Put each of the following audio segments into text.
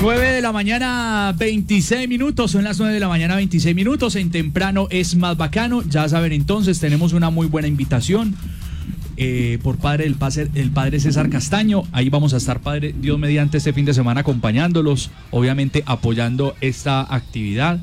9 de la mañana, 26 minutos. Son las 9 de la mañana, 26 minutos. En Temprano es más bacano. Ya saben, entonces, tenemos una muy buena invitación por el padre César Castaño. Ahí vamos a estar, padre, Dios mediante, este fin de semana acompañándolos, obviamente apoyando esta actividad,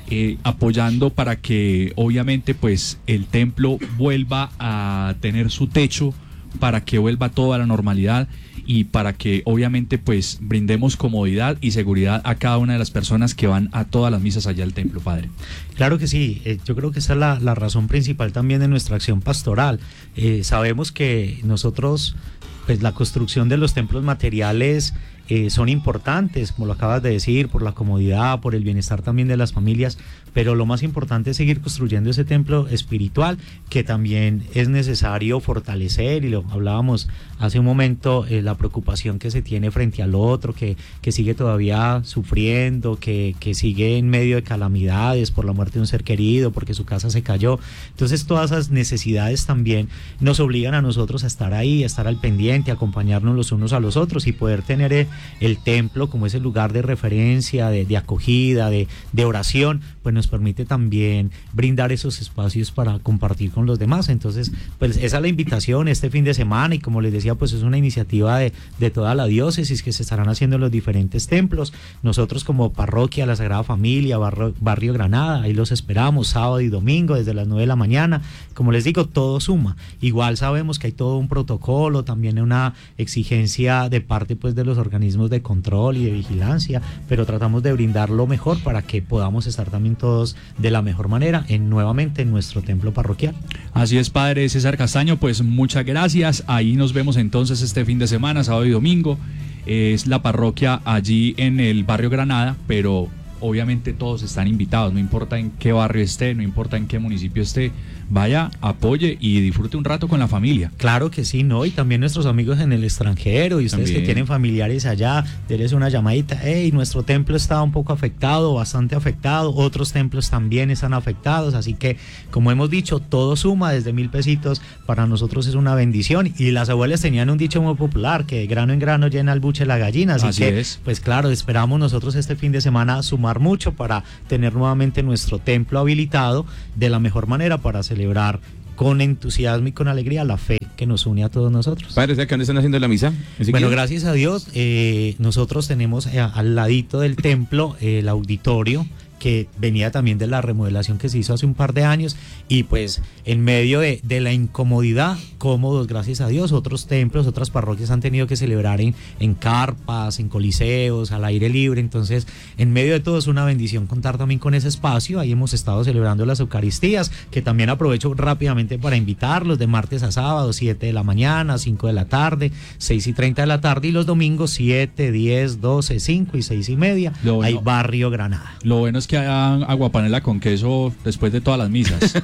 apoyando para que obviamente pues el templo vuelva a tener su techo, para que vuelva todo a la normalidad y para que obviamente pues brindemos comodidad y seguridad a cada una de las personas que van a todas las misas allá al templo, padre. Claro que sí, yo creo que esa es la razón principal también de nuestra acción pastoral. Sabemos que nosotros, pues la construcción de los templos materiales son importantes, como lo acabas de decir, por la comodidad, por el bienestar también de las familias, pero lo más importante es seguir construyendo ese templo espiritual que también es necesario fortalecer, y lo hablábamos hace un momento, la preocupación que se tiene frente al otro, que sigue todavía sufriendo, que sigue en medio de calamidades por la muerte de un ser querido, porque su casa se cayó. Entonces todas esas necesidades también nos obligan a nosotros a estar ahí, a estar al pendiente, a acompañarnos los unos a los otros y poder tener el templo como ese lugar de referencia, de acogida, de oración, pues nos permite también brindar esos espacios para compartir con los demás. Entonces, pues esa es la invitación este fin de semana, y como les decía, pues es una iniciativa de toda la diócesis que se estarán haciendo en los diferentes templos. Nosotros como parroquia La Sagrada Familia, Barrio Granada, ahí los esperamos sábado y domingo desde las 9 de la mañana. Como les digo, todo suma. Igual sabemos que hay todo un protocolo, también una exigencia de parte pues de los organismos de control y de vigilancia, pero tratamos de brindar lo mejor para que podamos estar también todos de la mejor manera nuevamente en nuestro templo parroquial. Así es, padre César Castaño, pues muchas gracias. Ahí nos vemos entonces este fin de semana, sábado y domingo. Es la parroquia allí en el barrio Granada, pero obviamente todos están invitados, no importa en qué barrio esté, no importa en qué municipio esté, vaya, apoye y disfrute un rato con la familia. Claro que sí, ¿no? Y también nuestros amigos en el extranjero, y ustedes también, que tienen familiares allá, denles una llamadita. Hey, nuestro templo está un poco afectado, bastante afectado, otros templos también están afectados, así que, como hemos dicho, todo suma. Desde 1,000 pesitos para nosotros es una bendición, y las abuelas tenían un dicho muy popular, que de grano en grano llena el buche la gallina, así que es. Pues claro, esperamos nosotros este fin de semana sumar mucho para tener nuevamente nuestro templo habilitado de la mejor manera para celebrar con entusiasmo y con alegría la fe que nos une a todos nosotros. Padre, ¿sabes que dónde están haciendo la misa? Bueno, gracias a Dios, nosotros tenemos al ladito del templo el auditorio, que venía también de la remodelación que se hizo hace un par de años, y pues en medio de la incomodidad, cómodos, gracias a Dios. Otros templos, otras parroquias han tenido que celebrar en carpas, en coliseos, al aire libre. Entonces, en medio de todo es una bendición contar también con ese espacio. Ahí hemos estado celebrando las Eucaristías, que también aprovecho rápidamente para invitarlos, de martes a sábado, 7 de la mañana, 5 de la tarde, 6:30 de la tarde, y los domingos 7, 10, 12, 5 y 6:30. Bueno, hay Barrio Granada. Lo bueno es que hagan aguapanela con queso después de todas las misas.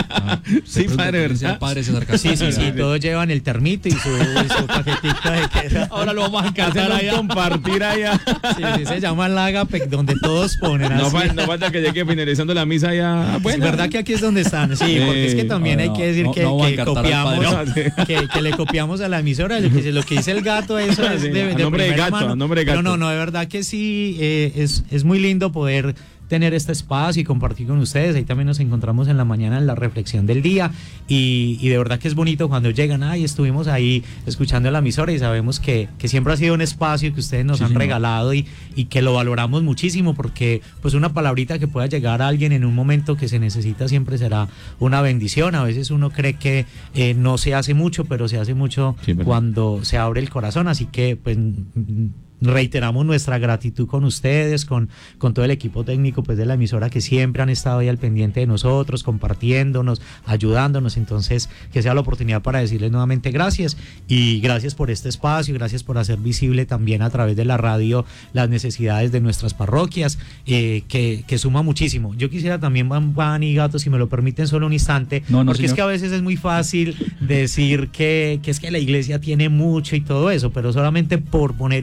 Sí, padre, ¿verdad? Padre César Castaño. Sí, todos llevan el termito y su paquetito de queso. Ahora lo vamos a encargar allá. Compartir allá. Sí, se llama el ágape, donde todos ponen así. No falta que llegue finalizando la misa ya. Bueno, es verdad que aquí es donde están, sí, porque es que también hay que decir que copiamos, que le copiamos a la emisora. Lo que dice el gato, eso es de primera mano. Pero no, de verdad que sí, es muy lindo poder tener este espacio y compartir con ustedes. Ahí también nos encontramos en la mañana en la reflexión del día, y de verdad que es bonito cuando llegan, estuvimos ahí escuchando la emisora, y sabemos que siempre ha sido un espacio que ustedes nos han regalado, y que lo valoramos muchísimo, porque pues una palabrita que pueda llegar a alguien en un momento que se necesita siempre será una bendición. A veces uno cree que no se hace mucho, pero se hace mucho cuando se abre el corazón. Así que pues reiteramos nuestra gratitud con ustedes, con todo el equipo técnico pues de la emisora, que siempre han estado ahí al pendiente de nosotros, compartiéndonos, ayudándonos. Entonces, que sea la oportunidad para decirles nuevamente gracias, y gracias por este espacio, gracias por hacer visible también a través de la radio las necesidades de nuestras parroquias, que suma muchísimo. Yo quisiera también, Van y Gato, si me lo permiten solo un instante, porque señor, es que a veces es muy fácil decir que es que la iglesia tiene mucho y todo eso, pero solamente por poner un detalle,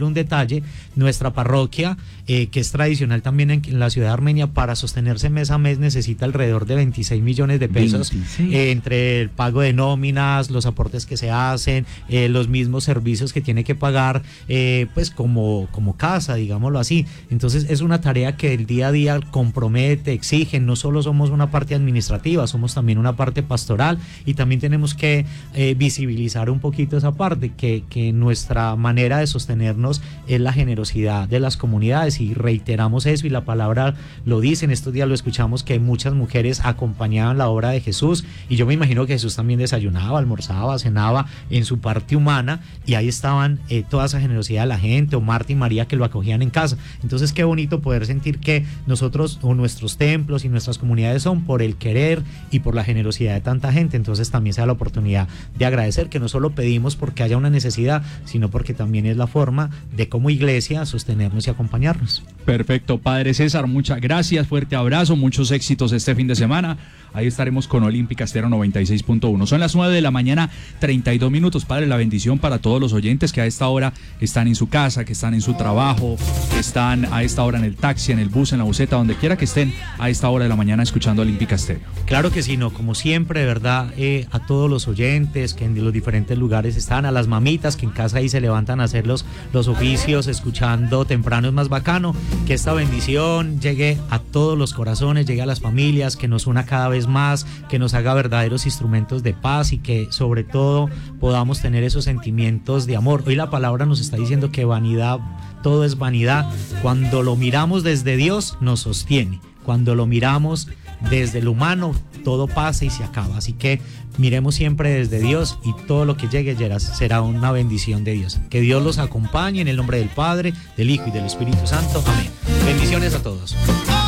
Valle, nuestra parroquia, que es tradicional también en la ciudad de Armenia, para sostenerse mes a mes necesita alrededor de 26 millones de pesos, entre el pago de nóminas, los aportes que se hacen, los mismos servicios que tiene que pagar, pues como casa, digámoslo así. Entonces es una tarea que el día a día compromete, exige. No solo somos una parte administrativa, somos también una parte pastoral, y también tenemos que visibilizar un poquito esa parte, que nuestra manera de sostenernos es la generosidad de las comunidades, y reiteramos eso, y la palabra lo dice. En estos días lo escuchamos, que muchas mujeres acompañaban la obra de Jesús, y yo me imagino que Jesús también desayunaba, almorzaba, cenaba en su parte humana, y ahí estaban toda esa generosidad de la gente, o Marta y María, que lo acogían en casa. Entonces qué bonito poder sentir que nosotros, o nuestros templos y nuestras comunidades, son por el querer y por la generosidad de tanta gente. Entonces también se da la oportunidad de agradecer, que no solo pedimos porque haya una necesidad, sino porque también es la forma de como iglesia sostenernos y acompañarnos. Perfecto, Padre César, muchas gracias, fuerte abrazo, muchos éxitos este fin de semana. Ahí estaremos con Olímpica Estéreo 96.1. Son las 9 de la mañana, 32 minutos. Padre, la bendición para todos los oyentes que a esta hora están en su casa, que están en su trabajo, que están a esta hora en el taxi, en el bus, en la buseta, donde quiera que estén a esta hora de la mañana escuchando Olímpica Estéreo. Claro que sí, no, como siempre, de verdad, a todos los oyentes que en los diferentes lugares están, a las mamitas que en casa ahí se levantan a hacer los oficios, escuchando Temprano es más bacano, que esta bendición llegue a todos los corazones, llegue a las familias, que nos una cada vez más, que nos haga verdaderos instrumentos de paz, y que sobre todo podamos tener esos sentimientos de amor. Hoy la palabra nos está diciendo que vanidad, todo es vanidad. Cuando lo miramos desde Dios, nos sostiene. Cuando lo miramos desde el humano, todo pasa y se acaba. Así que miremos siempre desde Dios, y todo lo que llegue será una bendición de Dios. Que Dios los acompañe en el nombre del Padre, del Hijo y del Espíritu Santo. Amén. Bendiciones a todos.